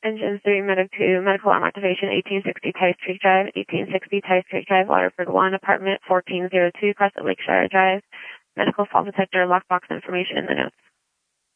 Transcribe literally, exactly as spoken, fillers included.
Engine three, Medic two, medical arm activation, eighteen sixty Tice Creek Drive, eighteen sixty Tice Creek Drive, Waterford one, apartment fourteen oh two, Crescent Lakeshire Drive. Medical fault detector, lockbox information in the notes.